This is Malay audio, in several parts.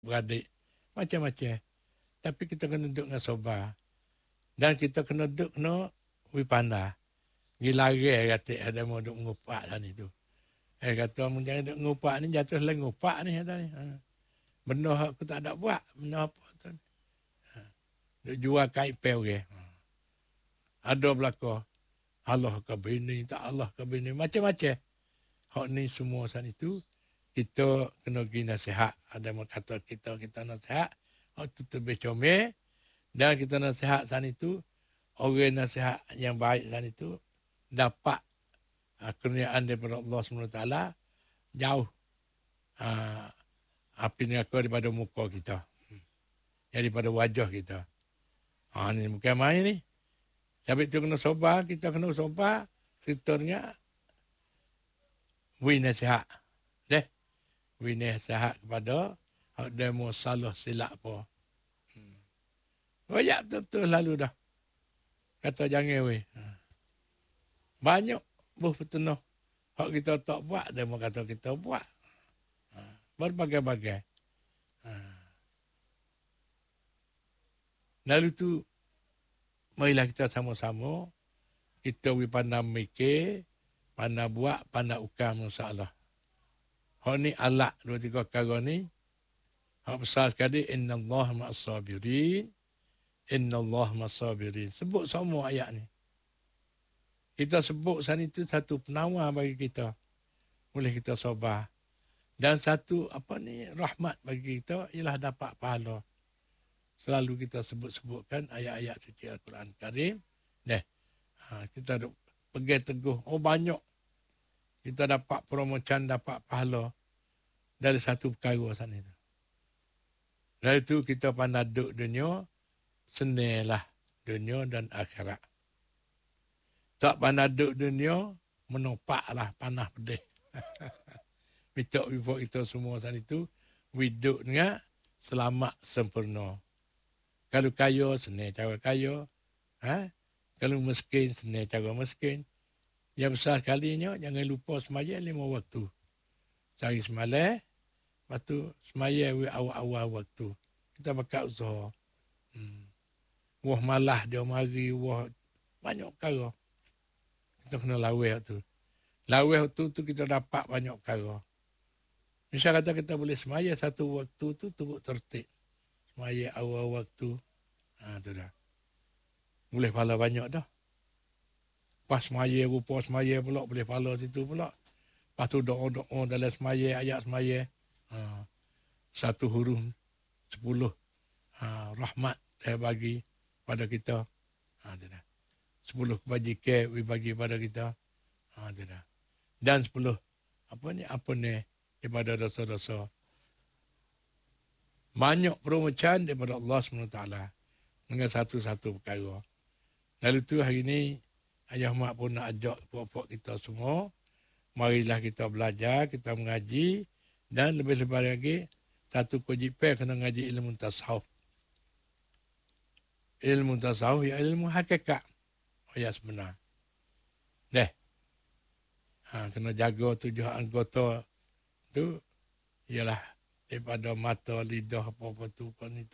beradik. Macam-macam. Tapi kita kena duduk dengan sabar. Dan kita kena duduk kena wipanda. Gilare kata ada mau duduk ngupak sana itu. Kata orang jangan duduk ngupak ni jatuh lagi ngupak ni kata ni. Benda aku tak ada buat. Benda apa tu. Duk jual kain pel ke. Ada belaka. Allah ke bini, tak Allah ke bini. Macam-macam. Hak ni semua sana itu. Kita kena pergi nasihat. Ada yang kata kita nasihat. Hak tu lebih comel. Dan kita nasihat sana itu. Orang nasihat yang baik sana itu. Dapat kurniaan daripada Allah SWT. Jauh. Api neraka daripada muka kita. Daripada wajah kita. Ni bukan main ni. Sebab itu kena sabar. Kita kena sabar. Seterusnya. Beri nasihat. Beri nasihat kepada hak demo salah silap apa. Banyak betul-betul lalu dah. Kata jangan weh. Banyak buh petenuh. Hak kita tak buat, demo kata kita buat. Berbagai-bagai. Lalu tu, marilah kita sama-sama. Kita pandai mikir, pandai buat, pandai ukam insya-Allah. Hak ni alat 2-3 perkara ni. Hak besar sekali innallaha ma'as-sabirin. Innallaha ma'as-sabirin. Sebut semua ayat ni. Kita sebut sana itu satu penawar bagi kita. Boleh kita sabar. Dan satu rahmat bagi kita ialah dapat pahala. Selalu kita sebut-sebutkan ayat-ayat suci Al-Quran Karim. Kita pegang teguh. Oh banyak. Kita dapat promocan, dapat pahala dari satu perkara sana itu. Dari itu kita pandai duduk dunia, senillah dunia dan akhirat. Tak pandai duduk dunia, menopaklah panah pedih. Minta before kita semua sana itu, hidup dengan selamat sempurna. Kalau kaya, senil cara kaya. Kalau miskin, senil cara miskin. Yang besar kalinya, jangan lupa semaya 5 waktu. Cari semalam, lepas tu semaya awal-awal waktu. Kita bakal usaha. Wah malah dia mari, wah banyak perkara. Kita kena lawih tu. Lawih tu kita dapat banyak perkara. Misal kata kita boleh semaya satu waktu tu turut tertib. Semaya awal waktu. Tu dah. Boleh pahala banyak dah. Pas semaya, rupa semaya pula, boleh pahala situ pula. Lepas tu doa-doa dalam semaya, ayat semaya. Satu huruf 10 rahmat saya bagi pada kita. 10 kebajikan bagi pada kita. Dan 10 apa ni daripada dosa-dosa. Banyak perumucan daripada Allah SWT dengan satu-satu perkara. Lalu tu hari ni Ayah Mak pun nak ajak puak-puak kita semua. Marilah kita belajar, kita mengaji. Dan lebih-lebih lagi, satu kewajipan kena ngaji ilmu tasawuf. Ilmu tasawuf ya ilmu hakikat. Ya sebenar. Kena jaga 7 anggota tu. Ialah daripada mata, lidah, apa-apa tu. Kan itu.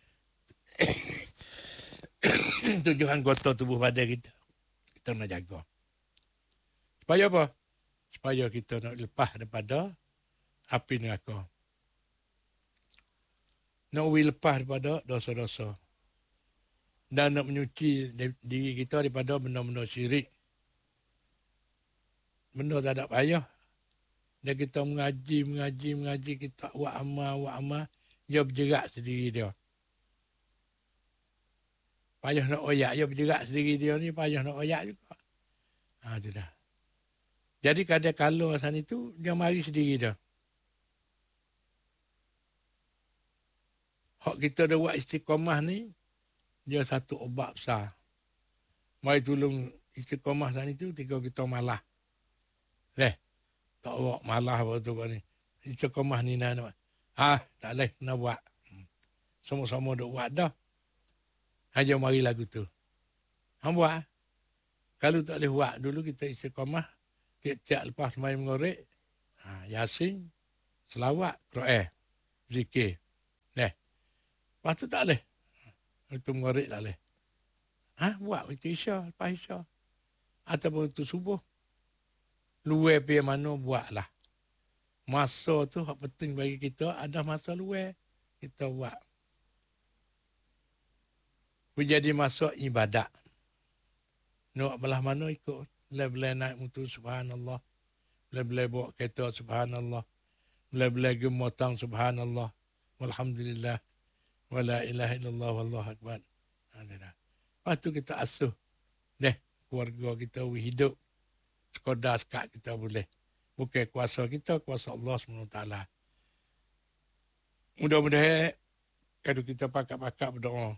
7 anggota tubuh badan kita. Kita nak jaga. Supaya apa? Supaya kita nak lepas daripada api neraka. Nak lepas daripada dosa-dosa. Dan nak menyuci diri kita daripada benda-benda syirik. Benda tak ada payah. Dan kita mengaji, kita buat amal. Dia bergerak sendiri dia. Payah nak oyak. Dia bergerak sendiri dia ni, payah nak oyak juga. Itu dah. Jadi kadang-kadang sana itu, dia mari sendiri dia. Hak kita dah buat istiqamah ni, dia satu obat besar. Mari tolong istiqamah sana itu, tiga kita malah. Tak buat malah apa tu ni. Istiqamah ni nak. Tak boleh nak buat. Sama-sama duk buat dah. Aja mari lagu tu. Hang buat. Kalau tak boleh buat, dulu kita istiqamah. Tiap-tiap lepas main mengorek. Yasin, selawat, Quran, zikir. Lepas tu tak boleh. Waktu maghrib tak boleh. Buat waktu isya, lepas isya. Ataupun waktu subuh. Luar pergi mana, buatlah. Masa tu yang penting bagi kita, ada masa luar. Kita buat. Menjadi masa ibadat. Nak belah mana ikut. Bila-bila naik motor, subhanallah. Bila-bila bawa kereta, subhanallah. Bila-bila gemotang, subhanallah. Walhamdulillah. Wala ilaha illallah, wallahu akbar. Lepas tu kita asuh. Keluarga kita hidup. Sekadar sekat kita boleh. Bukan kuasa kita, kuasa Allah SWT. Mudah-mudahan kalau kita pakak-pakak berdoa,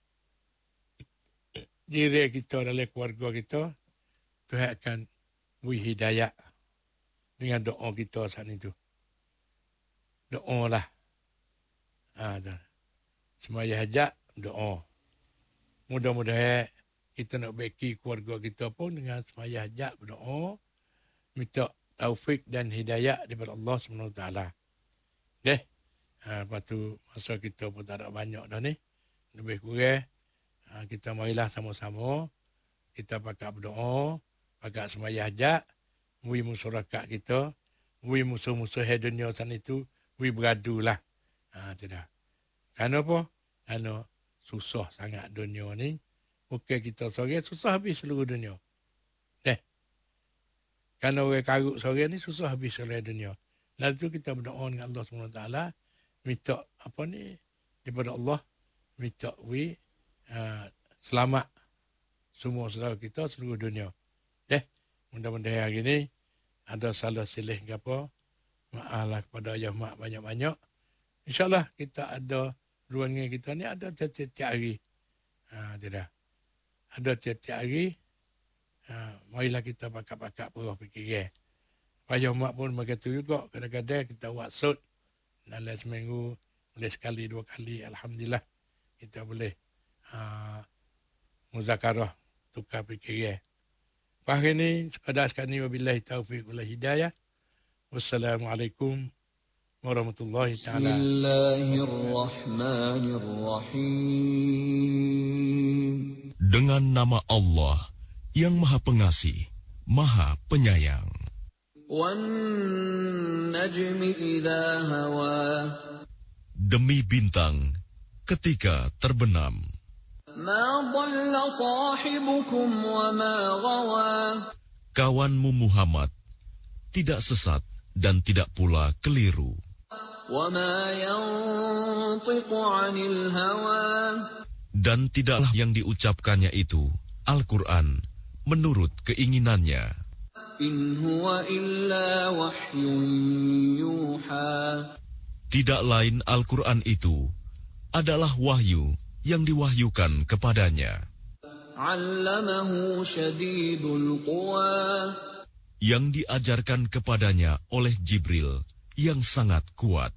diri kita dalam keluarga kita, Tuhan akan beri hidayah dengan doa kita saat itu. Doa lah. Semaya hajat, doa. Mudah-mudahan kita nak baiki keluarga kita pun dengan semaya hajat, berdoa, minta taufik dan hidayah daripada Allah SWT. Lepas tu masa kita pun tak ada banyak dah ni. Lebih kurang. Kita marilah sama-sama. Kita pakai berdoa. Pakai semaya hajat. Beri masyarakat kita. Beri musuh-musuh dunia sana itu. Beri beradu lah. Tidak. Kenapa? Kerana susah sangat dunia ni. Bukan kita sore, susah habis seluruh dunia. Kerana orang karuk sore ni susah habis seluruh dunia. Lalu tu kita berdoa dengan Allah SWT. Minta apa ni daripada Allah. Minta selamat semua saudara kita seluruh dunia. Mudah-mudahan hari ni ada salah silih ke apa. Maaflah kepada ayah mak banyak-banyak. InsyaAllah kita ada ruangan kita ni ada tiap-tiap hari. Tidak. Ada tiap-tiap hari. Marilah kita pakak-pakak perah fikiran. Ayah mak pun begitu juga. Kadang-kadang kita buat sud. Dalam seminggu boleh sekali, 2 kali. Alhamdulillah. Kita boleh muzakarah, tukar fikiran. Hari ini, sekadar sekali wabillahi taufiq wal hidayah. Wassalamualaikum warahmatullahi ta'ala. Bismillahirrahmanirrahim. Dengan nama Allah yang Maha Pengasih, Maha Penyayang. Demi bintang ketika terbenam. Kawanmu Muhammad tidak sesat dan tidak pula keliru. Dan tidaklah yang diucapkannya itu, Al-Quran, menurut keinginannya. Tidak lain Al-Quran itu adalah wahyu yang diwahyukan kepadanya. Yang diajarkan kepadanya oleh Jibril yang sangat kuat.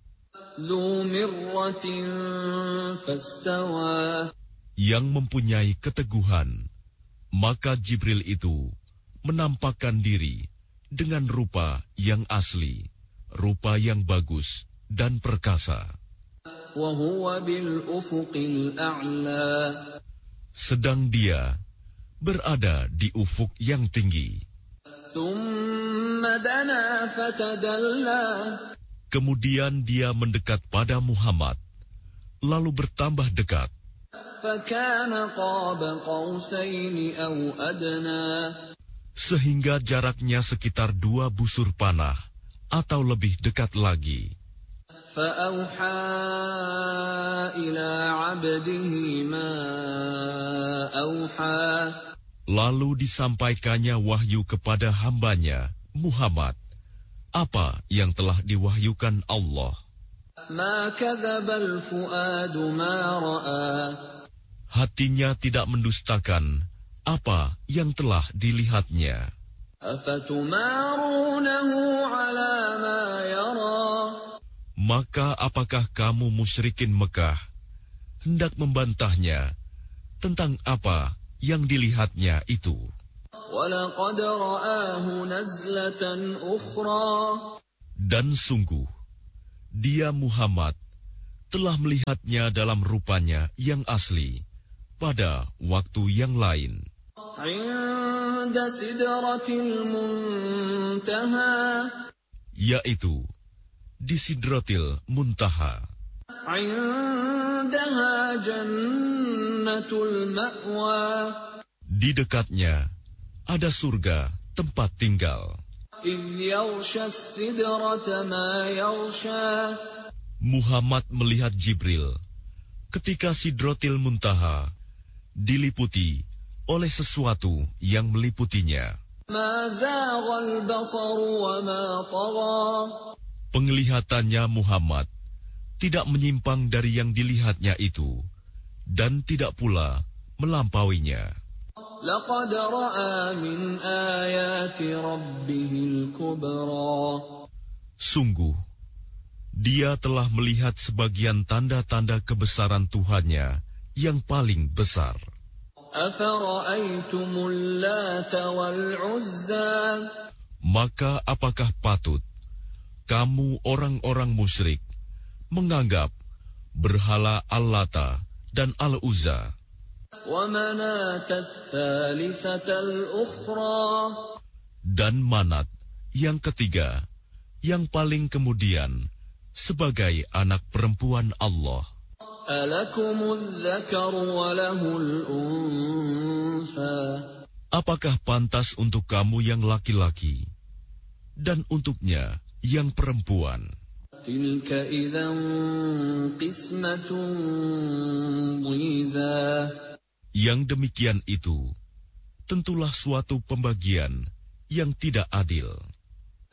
Yang mempunyai keteguhan. Maka Jibril itu menampakkan diri dengan rupa yang asli, rupa yang bagus dan perkasa. Sedang dia berada di ufuk yang tinggi. Kemudian dia mendekat pada Muhammad, lalu bertambah dekat. Sehingga jaraknya sekitar 2 busur panah atau lebih dekat lagi. Lalu disampaikannya wahyu kepada hambanya, Muhammad, apa yang telah diwahyukan Allah. Hatinya tidak mendustakan apa yang telah dilihatnya. Maka apakah kamu musyrikin Mekah hendak membantahnya tentang apa yang dilihatnya itu? Dan sungguh, dia Muhammad telah melihatnya dalam rupanya yang asli pada waktu yang lain. 'inda sidratil muntaha, yaitu di Sidratil Muntaha. 'indaha jannatul ma'wa, Di dekatnya ada surga tempat tinggal. idh yaghsha as-sidrata ma yaghsha, Muhammad melihat Jibril ketika Sidratil Muntaha diliputi oleh sesuatu yang meliputinya. ma zaghal basaru wa ma tagha, Penglihatannya Muhammad tidak menyimpang dari yang dilihatnya itu, dan tidak pula melampauinya. laqad ra'a min ayati rabbihil kubra, Sungguh, dia telah melihat sebagian tanda-tanda kebesaran Tuhannya yang paling besar. afara'aytumul lata wal uzza, Maka apakah patut kamu orang-orang musyrik menganggap berhala Al-Lata dan Al-Uzza wa manata ats-tsalitsata al-ukhra, dan Manat yang ketiga, yang paling kemudian, sebagai anak perempuan Allah? alakumudz dzakaru wa lahul untha, Apakah pantas untuk kamu yang laki-laki dan untuknya yang perempuan? tilka idzan qismatun dhiza, Yang demikian itu tentulah suatu pembagian yang tidak adil.